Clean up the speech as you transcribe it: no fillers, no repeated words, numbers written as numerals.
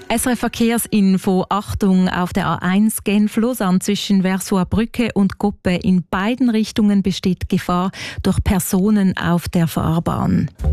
SRF Verkehrsinfo, Achtung, auf der A1 Genf-Lausanne zwischen Versoix-Brücke und Goppe in beiden Richtungen besteht Gefahr durch Personen auf der Fahrbahn.